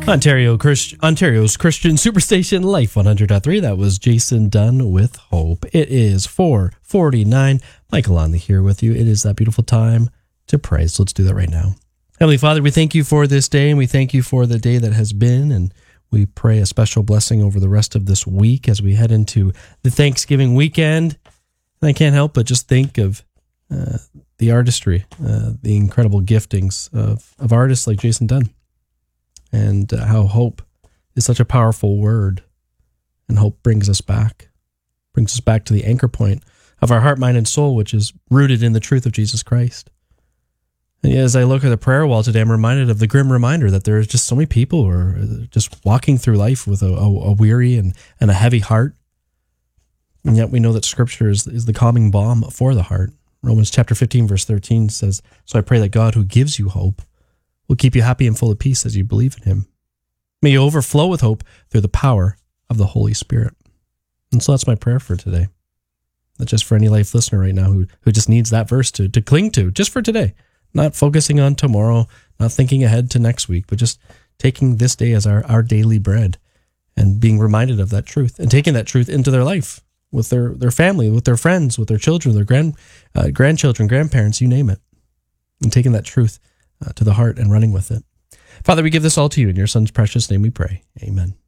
Ontario's Christian Superstation Life 100.3. That was Jason Dunn with Hope. It is 4:49. Michael Onley here with you. It is that beautiful time to pray. So let's do that right now. Heavenly Father, we thank you for this day, and we thank you for the day that has been, and we pray a special blessing over the rest of this week as we head into the Thanksgiving weekend. And I can't help but just think of the artistry, the incredible giftings of artists like Jason Dunn, and how hope is such a powerful word, and hope brings us back to the anchor point of our heart, mind, and soul, which is rooted in the truth of Jesus Christ. And as I look at the prayer wall today, I'm reminded of the grim reminder that there are just so many people who are just walking through life with a weary and a heavy heart. And yet we know that Scripture is the calming balm for the heart. Romans chapter 15, verse 13 says, "So I pray that God, who gives you hope, will keep you happy and full of peace as you believe in him. May you overflow with hope through the power of the Holy Spirit." And so that's my prayer for today. Not just for any life listener right now who just needs that verse to cling to, just for today. Not focusing on tomorrow, not thinking ahead to next week, but just taking this day as our daily bread and being reminded of that truth and taking that truth into their life with their family, with their friends, with their children, their grandchildren, grandparents, you name it. And taking that truth to the heart and running with it. Father, we give this all to you. In your Son's precious name we pray. Amen.